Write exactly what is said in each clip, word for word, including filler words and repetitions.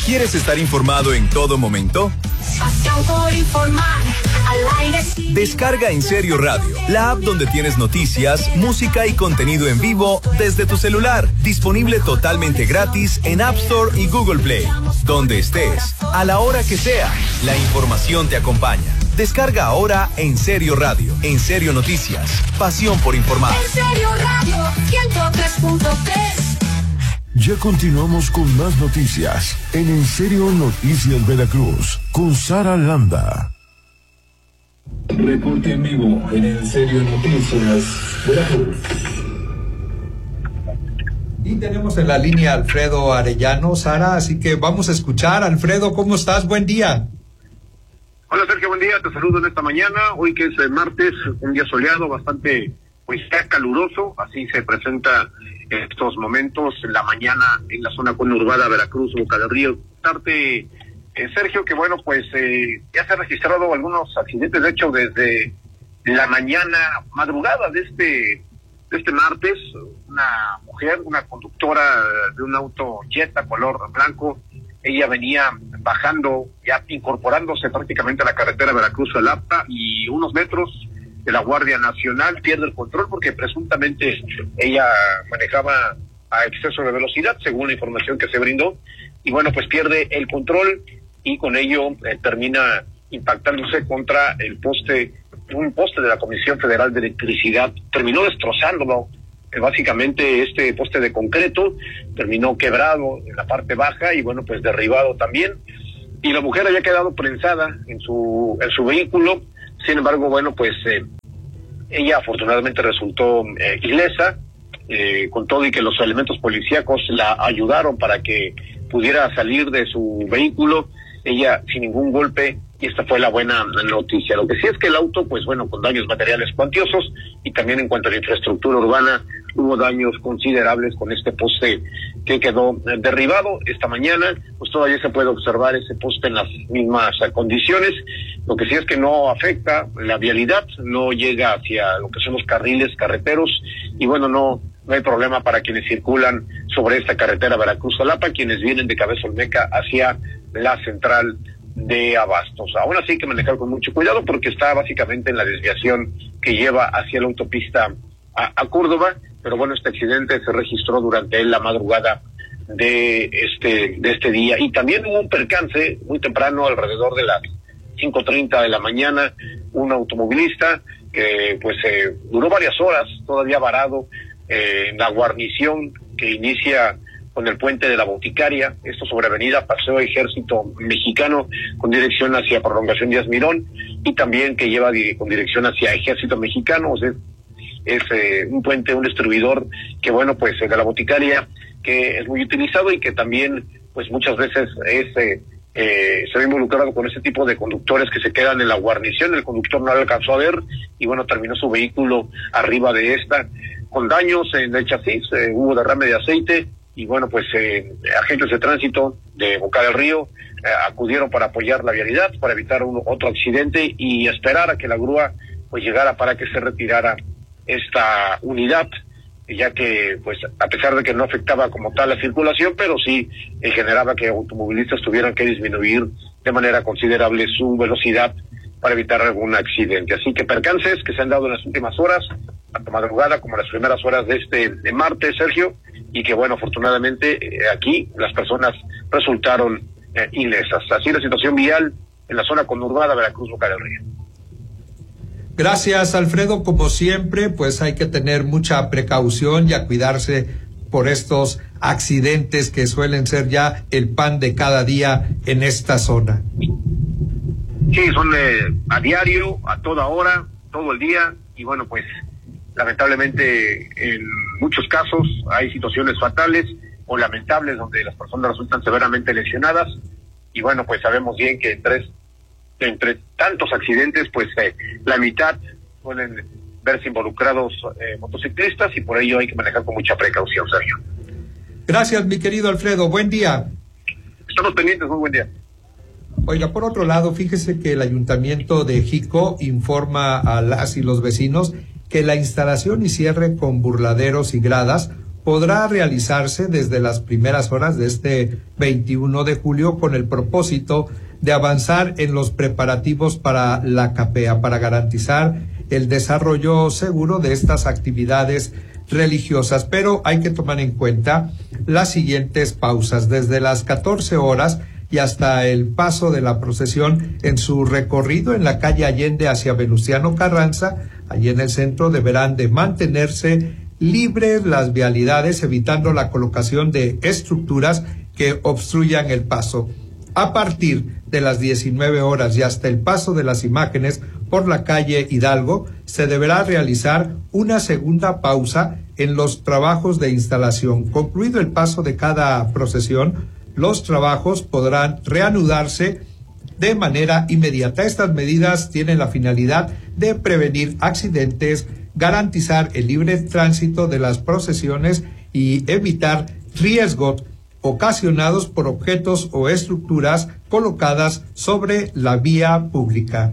¿Quieres estar informado en todo momento? Pasión por informar, al aire sí. Descarga En Serio Radio, la app donde tienes noticias, música y contenido en vivo desde tu celular. Disponible totalmente gratis en App Store y Google Play. Donde estés, a la hora que sea, la información te acompaña. Descarga ahora En Serio Radio, En Serio Noticias, pasión por informar. En Serio Radio, ciento tres punto tres. Ya continuamos con más noticias en En Serio Noticias Veracruz con Sara Landa. Reporte en vivo en En Serio Noticias Veracruz. Y tenemos en la línea a Alfredo Arellano, Sara, así que vamos a escuchar. Alfredo, ¿cómo estás? Buen día. Hola Sergio, buen día, te saludo en esta mañana, hoy que es martes, un día soleado, bastante, pues ya caluroso, así se presenta en estos momentos, en la mañana, en la zona conurbada Veracruz, Boca del Río. Darte, eh, Sergio, que bueno, pues eh, ya se han registrado algunos accidentes, de hecho, desde la mañana, madrugada de este, de este martes, una mujer, una conductora de un auto Jetta color blanco, ella venía bajando, ya incorporándose prácticamente a la carretera Veracruz-Jalapa, y unos metros de la Guardia Nacional pierde el control porque presuntamente ella manejaba a exceso de velocidad, según la información que se brindó, y bueno, pues pierde el control y con ello eh, termina impactándose contra el poste, un poste de la Comisión Federal de Electricidad, terminó destrozándolo. Básicamente este poste de concreto terminó quebrado en la parte baja y bueno, pues derribado también, y la mujer había quedado prensada en su en su vehículo. Sin embargo, bueno, pues eh, ella afortunadamente resultó eh, ilesa, eh, con todo y que los elementos policíacos la ayudaron para que pudiera salir de su vehículo, ella sin ningún golpe, y esta fue la buena noticia. Lo que sí es que el auto, pues bueno, con daños materiales cuantiosos, y también en cuanto a la infraestructura urbana, hubo daños considerables con este poste que quedó derribado. Esta mañana, pues todavía se puede observar ese poste en las mismas condiciones. Lo que sí es que no afecta la vialidad, no llega hacia lo que son los carriles carreteros, y bueno, no no hay problema para quienes circulan sobre esta carretera Veracruz-Jalapa, quienes vienen de Cabeza Olmeca hacia la central de Abastos. Aún así hay que manejar con mucho cuidado porque está básicamente en la desviación que lleva hacia la autopista a, a Córdoba, pero bueno, este accidente se registró durante la madrugada de este de este día, y también hubo un percance muy temprano, alrededor de las cinco treinta de la mañana, un automovilista que pues eh, duró varias horas todavía varado eh, en la guarnición que inicia con el puente de la Boticaria, esto sobre avenida Paseo Ejército Mexicano, con dirección hacia Prolongación Díaz Mirón, y también que lleva di- con dirección hacia Ejército Mexicano. O sea, es eh, un puente, un distribuidor que bueno, pues eh, de la Boticaria, que es muy utilizado y que también pues muchas veces es eh, eh, se ve involucrado con ese tipo de conductores que se quedan en la guarnición. El conductor no lo alcanzó a ver y bueno, terminó su vehículo arriba de esta con daños en el chasis, eh, hubo derrame de aceite, y bueno, pues eh, agentes de tránsito de Boca del Río eh, acudieron para apoyar la vialidad, para evitar un, otro accidente y esperar a que la grúa pues llegara para que se retirara esta unidad, ya que pues a pesar de que no afectaba como tal la circulación, pero sí eh, generaba que automovilistas tuvieran que disminuir de manera considerable su velocidad para evitar algún accidente. Así que percances que se han dado en las últimas horas, tanto madrugada como las primeras horas de este de martes, Sergio, y que bueno, afortunadamente eh, aquí las personas resultaron eh, ilesas. Así la situación vial en la zona conurbada Veracruz, Boca del Río. Gracias, Alfredo. Como siempre, pues hay que tener mucha precaución y a cuidarse por estos accidentes que suelen ser ya el pan de cada día en esta zona. Sí, son eh, a diario, a toda hora, todo el día, y bueno, pues lamentablemente en muchos casos hay situaciones fatales o lamentables donde las personas resultan severamente lesionadas, y bueno, pues sabemos bien que entre, entre tantos accidentes, pues eh, la mitad pueden verse involucrados eh, motociclistas, y por ello hay que manejar con mucha precaución, Sergio. Gracias, mi querido Alfredo. Buen día. Estamos pendientes, muy buen día. Oiga, por otro lado, fíjese que el Ayuntamiento de Jico informa a las y los vecinos que la instalación y cierre con burladeros y gradas podrá realizarse desde las primeras horas de este veintiuno de julio con el propósito de avanzar en los preparativos para la capea, para garantizar el desarrollo seguro de estas actividades religiosas. Pero hay que tomar en cuenta las siguientes pausas. Desde las catorce horas y hasta el paso de la procesión en su recorrido en la calle Allende hacia Venustiano Carranza, allí en el centro, deberán de mantenerse libres las vialidades, evitando la colocación de estructuras que obstruyan el paso. A partir de las diecinueve horas y hasta el paso de las imágenes por la calle Hidalgo, se deberá realizar una segunda pausa en los trabajos de instalación. Concluido el paso de cada procesión, los trabajos podrán reanudarse de manera inmediata. Estas medidas tienen la finalidad de prevenir accidentes, garantizar el libre tránsito de las procesiones y evitar riesgos ocasionados por objetos o estructuras colocadas sobre la vía pública.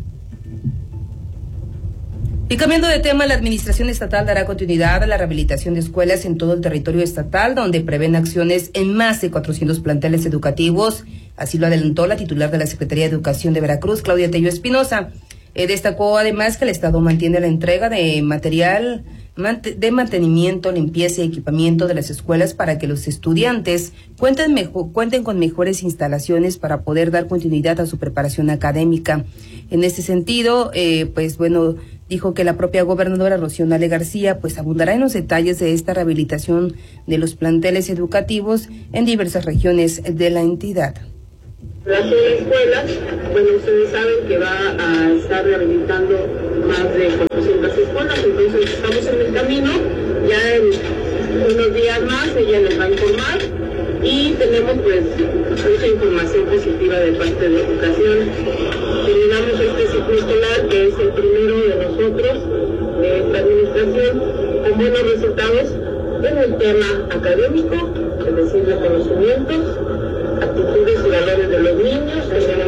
Y cambiando de tema, la Administración Estatal dará continuidad a la rehabilitación de escuelas en todo el territorio estatal, donde prevén acciones en más de cuatrocientos planteles educativos. Así lo adelantó la titular de la Secretaría de Educación de Veracruz, Claudia Tello Espinosa. Eh, destacó además que el Estado mantiene la entrega de material de mantenimiento, limpieza y equipamiento de las escuelas para que los estudiantes cuenten, mejor, cuenten con mejores instalaciones para poder dar continuidad a su preparación académica. En este sentido, eh, pues bueno, dijo que la propia gobernadora Rocío Nale García pues abundará en los detalles de esta rehabilitación de los planteles educativos en diversas regiones de la entidad. La zona escuelas, bueno, ustedes saben que va a estar rehabilitando más de cuatrocientas escuelas, entonces estamos en el camino, ya en unos días más ella les va a informar y tenemos pues mucha información positiva de parte de educación. Terminamos este ciclo escolar, que es el primero de nosotros, de esta administración, con buenos resultados en el tema académico, es decir, de conocimientos, actitudes y valores de los niños.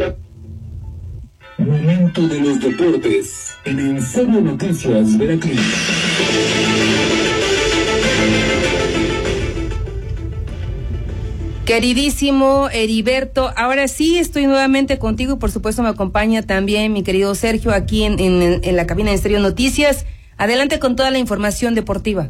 Momento de los deportes en En Serio Noticias Veracruz. Queridísimo Heriberto, ahora sí estoy nuevamente contigo y por supuesto me acompaña también mi querido Sergio aquí en, en, en la cabina de Estéreo Noticias. Adelante con toda la información deportiva.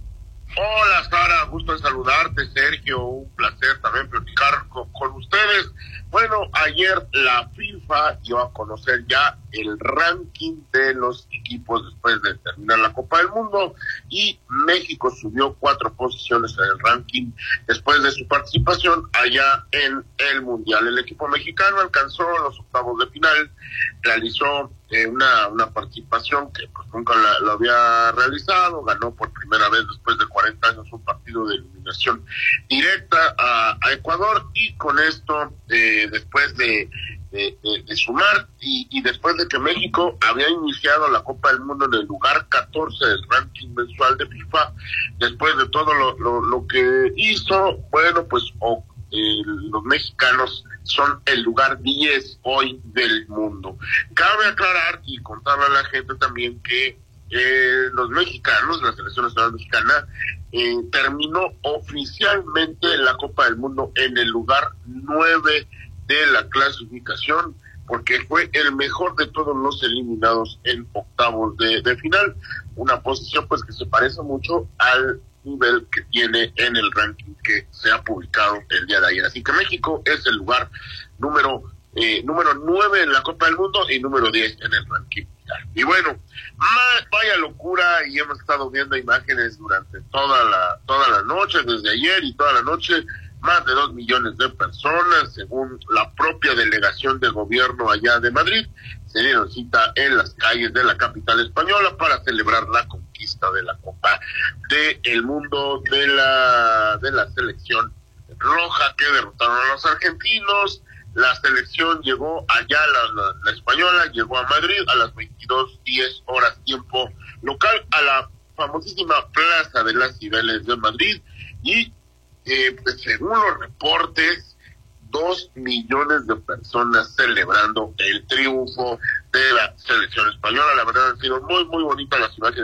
Hola Sara, gusto en saludarte, Sergio, un placer también platicar con, con ustedes. Bueno, ayer la FIFA dio a conocer ya el ranking de los equipos después de terminar la Copa del Mundo y México subió cuatro posiciones en el ranking después de su participación allá en el Mundial. El equipo mexicano alcanzó los octavos de final, realizó eh, una, una participación que pues nunca la, lo había realizado, ganó por primera vez después de cuarenta años un partido de eliminación directa a, a Ecuador y con esto eh, después de, de, de, de sumar y, y después de que México había iniciado la Copa del Mundo en el lugar catorce del ranking mensual de FIFA, después de todo lo, lo, lo que hizo, bueno, pues oh, eh, los mexicanos son el lugar diez hoy del mundo. Cabe aclarar y contarle a la gente también que eh, los mexicanos, la selección nacional mexicana, eh, terminó oficialmente la Copa del Mundo en el lugar nueve de la clasificación, porque fue el mejor de todos los eliminados en octavos de, de final, una posición pues que se parece mucho al nivel que tiene en el ranking que se ha publicado el día de ayer. Así que México es el lugar número eh, número nueve en la Copa del Mundo y número diez en el ranking. Y bueno, más, vaya locura, y hemos estado viendo imágenes durante toda la toda la noche, desde ayer y toda la noche, más de dos millones de personas, según la propia delegación de gobierno allá de Madrid, se dieron cita en las calles de la capital española para celebrar la conquista de la Copa del Mundo de la de la selección roja, que derrotaron a los argentinos. La selección llegó allá, la, la, la española llegó a Madrid a las veintidós diez horas tiempo local, a la famosísima Plaza de las Cibeles de Madrid, y eh, pues, según los reportes, dos millones de personas celebrando el triunfo de la selección española. La verdad han sido muy, muy bonitas las imágenes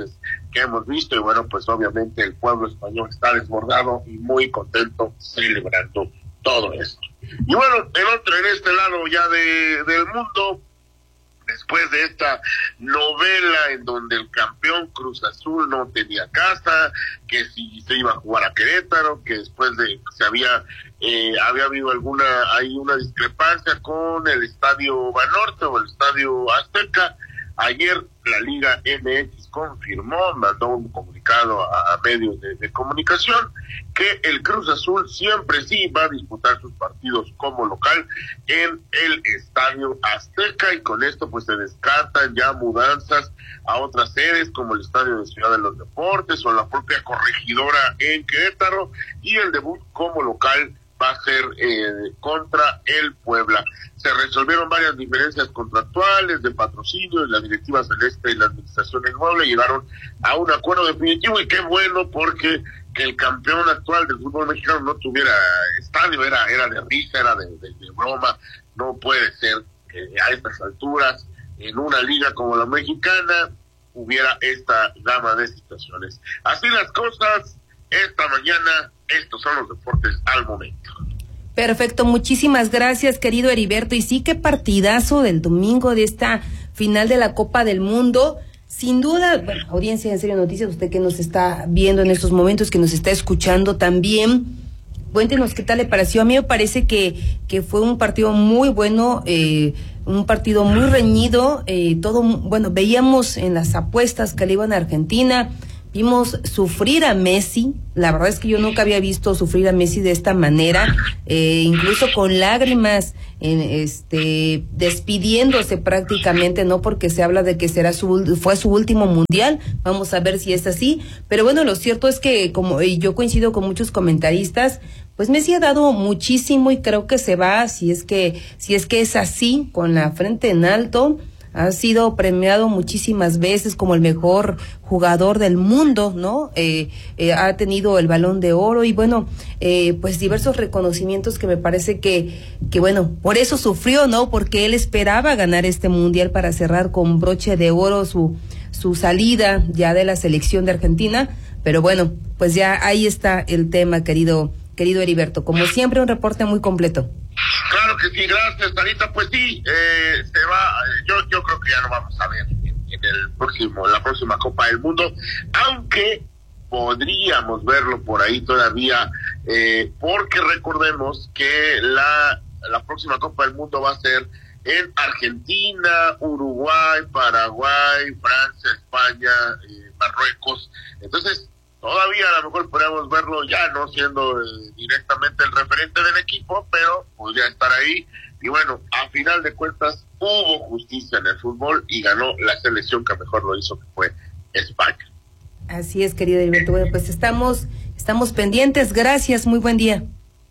que hemos visto, y bueno, pues obviamente el pueblo español está desbordado y muy contento celebrando todo esto. Y bueno, en otro, en este lado ya de, del mundo, después de esta novela en donde el campeón Cruz Azul no tenía casa, que si se iba a jugar a Querétaro, que después de se había eh, había habido alguna hay una discrepancia con el Estadio Banorte o el Estadio Azteca. Ayer la Liga M X confirmó, mandó un comunicado a, a medios de, de comunicación, que el Cruz Azul siempre sí va a disputar sus partidos como local en el Estadio Azteca, y con esto pues se descartan ya mudanzas a otras sedes como el Estadio de Ciudad de los Deportes o la propia Corregidora en Querétaro, y el debut como local va a ser eh, contra el Puebla. Se resolvieron varias diferencias contractuales de patrocinio, y la directiva celeste y la administración inmueble llegaron a un acuerdo definitivo, y qué bueno, porque que el campeón actual del fútbol mexicano no tuviera estadio era era de risa, era de, de, de broma. No puede ser que a estas alturas, en una liga como la mexicana, hubiera esta gama de situaciones. Así las cosas, esta mañana, estos son los deportes al momento. Perfecto, muchísimas gracias, querido Heriberto. Y sí, qué partidazo del domingo de esta final de la Copa del Mundo. Sin duda, bueno, audiencia de En Serio Noticias, usted que nos está viendo en estos momentos, que nos está escuchando también, cuéntenos qué tal le pareció. A mí me parece que, que fue un partido muy bueno, eh, un partido muy reñido, eh, todo, bueno, veíamos en las apuestas que le iban a Argentina. Vimos sufrir a Messi. La verdad es que yo nunca había visto sufrir a Messi de esta manera, eh, incluso con lágrimas, en, este, despidiéndose prácticamente, no, porque se habla de que será su fue su último mundial. Vamos a ver si es así. Pero bueno, lo cierto es que, como y yo coincido con muchos comentaristas, pues Messi ha dado muchísimo, y creo que se va, si es que si es que es así, con la frente en alto. Ha sido premiado muchísimas veces como el mejor jugador del mundo, ¿no? Eh, eh, ha tenido el Balón de Oro y bueno, eh, pues diversos reconocimientos que me parece que, que bueno, por eso sufrió, ¿no? Porque él esperaba ganar este mundial para cerrar con broche de oro su, su salida ya de la selección de Argentina. Pero bueno, pues ya ahí está el tema, querido, querido Heriberto. Como siempre, un reporte muy completo. Claro que sí, gracias, Tarita. Pues sí, eh, se va, yo yo creo que ya lo vamos a ver en, en el próximo, la próxima Copa del Mundo, aunque podríamos verlo por ahí todavía, eh, porque recordemos que la, la próxima Copa del Mundo va a ser en Argentina, Uruguay, Paraguay, Francia, España, eh, Marruecos. Entonces, todavía a lo mejor podríamos verlo ya no siendo eh, directamente el referente del equipo, pero podría estar ahí. Y bueno, a final de cuentas hubo justicia en el fútbol y ganó la selección que mejor lo hizo, que fue España. Así es, querido Heriberto. Bueno, pues estamos, estamos pendientes. Gracias, muy buen día.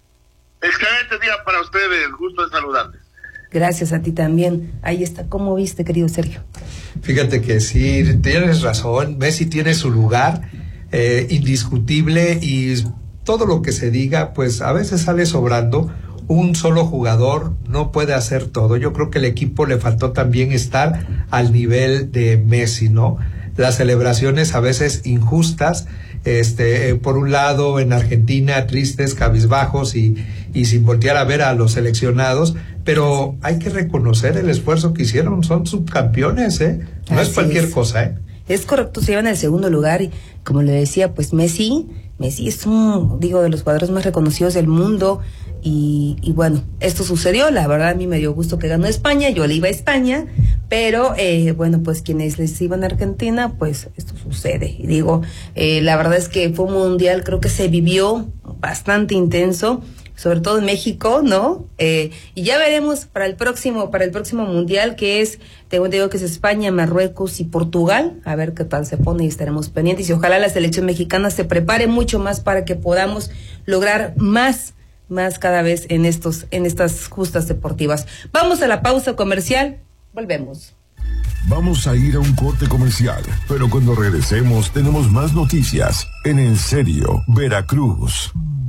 Excelente día para ustedes, gusto de saludarles. Gracias a ti también. Ahí está. ¿Cómo viste, querido Sergio? Fíjate que sí, tienes razón. Messi tiene su lugar Eh, indiscutible, y todo lo que se diga pues a veces sale sobrando. Un solo jugador no puede hacer todo. Yo creo que el equipo le faltó también estar al nivel de Messi, ¿no? Las celebraciones a veces injustas, este, eh, por un lado en Argentina tristes, cabizbajos y, y sin voltear a ver a los seleccionados, pero hay que reconocer el esfuerzo que hicieron. Son subcampeones, ¿eh? No Así es cualquier es. cosa, ¿eh? Es correcto, se llevan el segundo lugar y como le decía, pues Messi, Messi es un, digo, de los jugadores más reconocidos del mundo y, y bueno, esto sucedió. La verdad a mí me dio gusto que ganó España, yo le iba a España, pero eh, bueno, pues quienes les iban a Argentina, pues esto sucede. Y digo, eh, la verdad es que fue un mundial, creo que se vivió bastante intenso, sobre todo en México, ¿no? Eh, y ya veremos para el próximo, para el próximo mundial, que es, tengo entendido que es España, Marruecos y Portugal, a ver qué tal se pone y estaremos pendientes. Y ojalá la selección mexicana se prepare mucho más para que podamos lograr más, más cada vez en estos, en estas justas deportivas. Vamos a la pausa comercial, volvemos. Vamos a ir a un corte comercial, pero cuando regresemos tenemos más noticias en En Serio Veracruz.